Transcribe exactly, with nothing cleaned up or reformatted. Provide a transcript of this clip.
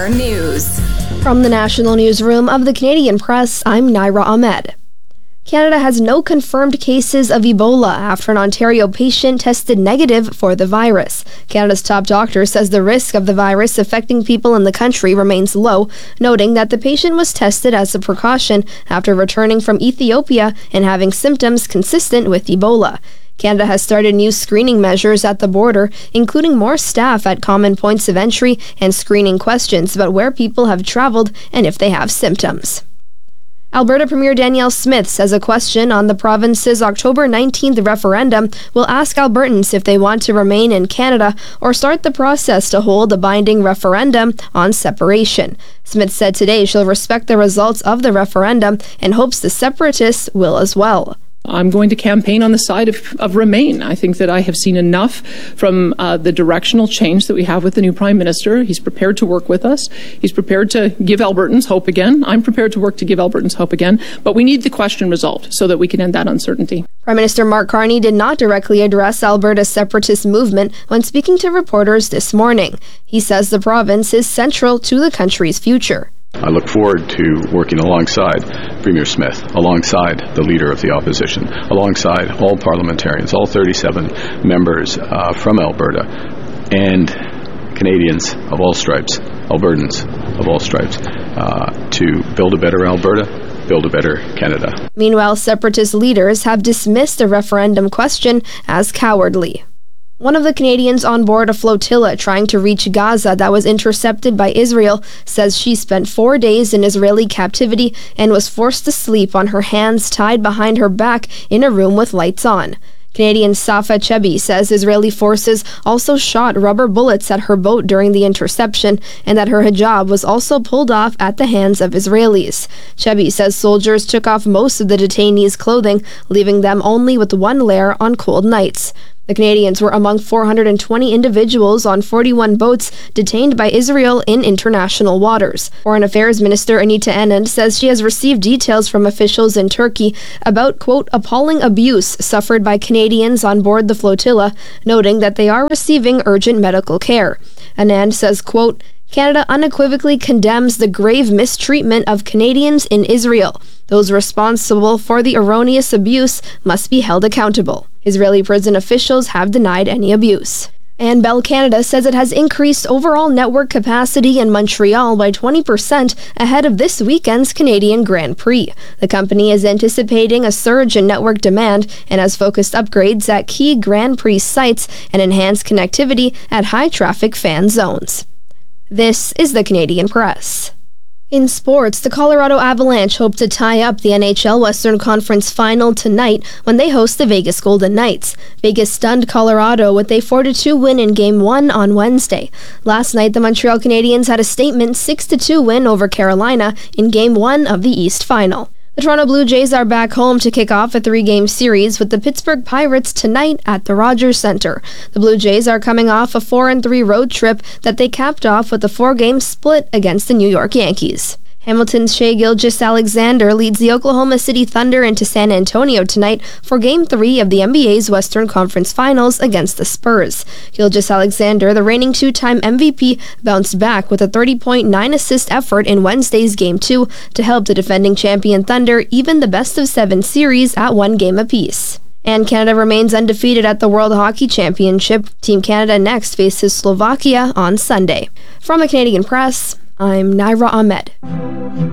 News. From the National Newsroom of the Canadian Press, I'm Naira Ahmed. Canada has no confirmed cases of Ebola after an Ontario patient tested negative for the virus. Canada's top doctor says the risk of the virus affecting people in the country remains low, noting that the patient was tested as a precaution after returning from Ethiopia and having symptoms consistent with Ebola. Canada has started new screening measures at the border, including more staff at common points of entry and screening questions about where people have traveled and if they have symptoms. Alberta Premier Danielle Smith says a question on the province's October nineteenth referendum will ask Albertans if they want to remain in Canada or start the process to hold a binding referendum on separation. Smith said today she'll respect the results of the referendum and hopes the separatists will as well. I'm going to campaign on the side of, of Remain. I think that I have seen enough from uh, the directional change that we have with the new Prime Minister. He's prepared to work with us. He's prepared to give Albertans hope again. I'm prepared to work to give Albertans hope again. But we need the question resolved so that we can end that uncertainty. Prime Minister Mark Carney did not directly address Alberta's separatist movement when speaking to reporters this morning. He says the province is central to the country's future. I look forward to working alongside Premier Smith, alongside the Leader of the Opposition, alongside all parliamentarians, all thirty-seven members uh, from Alberta, and Canadians of all stripes, Albertans of all stripes, uh, to build a better Alberta, build a better Canada. Meanwhile, separatist leaders have dismissed the referendum question as cowardly. One of the Canadians on board a flotilla trying to reach Gaza that was intercepted by Israel says she spent four days in Israeli captivity and was forced to sleep on her hands tied behind her back in a room with lights on. Canadian Safa Chebi says Israeli forces also shot rubber bullets at her boat during the interception and that her hijab was also pulled off at the hands of Israelis. Chebi says soldiers took off most of the detainees' clothing, leaving them only with one layer on cold nights. The Canadians were among four hundred twenty individuals on forty-one boats detained by Israel in international waters. Foreign Affairs Minister Anita Anand says she has received details from officials in Turkey about, quote, appalling abuse suffered by Canadians on board the flotilla, noting that they are receiving urgent medical care. Anand says, quote, Canada unequivocally condemns the grave mistreatment of Canadians in Israel. Those responsible for the erroneous abuse must be held accountable. Israeli prison officials have denied any abuse. And Bell Canada says it has increased overall network capacity in Montreal by twenty percent ahead of this weekend's Canadian Grand Prix. The company is anticipating a surge in network demand and has focused upgrades at key Grand Prix sites and enhanced connectivity at high-traffic fan zones. This is the Canadian Press. In sports, the Colorado Avalanche hope to tie up the N H L Western Conference Final tonight when they host the Vegas Golden Knights. Vegas stunned Colorado with a four to two win in Game one on Wednesday. Last night, the Montreal Canadiens had a statement six to two win over Carolina in Game one of the East Final. The Toronto Blue Jays are back home to kick off a three-game series with the Pittsburgh Pirates tonight at the Rogers Center. The Blue Jays are coming off a four and three road trip that they capped off with a four-game split against the New York Yankees. Hamilton's Shai Gilgeous-Alexander leads the Oklahoma City Thunder into San Antonio tonight for Game three of the N B A's Western Conference Finals against the Spurs. Gilgeous-Alexander, the reigning two-time M V P, bounced back with a thirty point nine assist effort in Wednesday's Game two to help the defending champion Thunder even the best-of-seven series at one game apiece. And Canada remains undefeated at the World Hockey Championship. Team Canada next faces Slovakia on Sunday. From the Canadian Press, I'm Naira Ahmed.